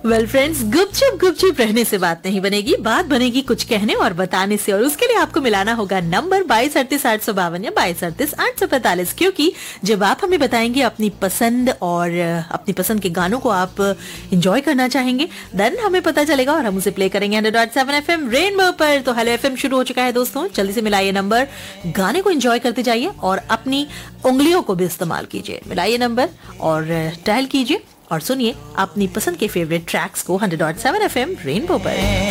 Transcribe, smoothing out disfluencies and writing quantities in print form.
Well friends, गुपचुप गुपचुप रहने से बात नहीं बनेगी, बात बनेगी कुछ कहने और बताने से। और उसके लिए आपको मिलाना होगा नंबर 223852 या 223845, क्योंकि जब आप हमें बताएंगे अपनी पसंद और अपनी पसंद के गानों को आप एंजॉय करना चाहेंगे, देन हमें पता चलेगा और हम उसे प्ले करेंगे 100.7 FM रेनबो पर। तो हेलो FM शुरू हो चुका है दोस्तों, जल्दी से मिलाइए नंबर, गाने को एंजॉय करते जाइए और अपनी उंगलियों को भी इस्तेमाल कीजिए। मिलाइए नंबर और डायल कीजिए और सुनिए अपनी पसंद के फेवरेट ट्रैक्स को 100.7 FM रेनबो पर।